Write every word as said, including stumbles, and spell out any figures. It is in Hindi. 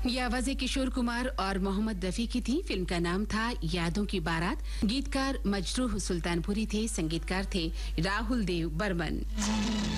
ये आवाजें किशोर कुमार और मोहम्मद रफी की थी। फिल्म का नाम था यादों की बारात। गीतकार मजरूह सुल्तानपुरी थे, संगीतकार थे राहुल देव बर्मन।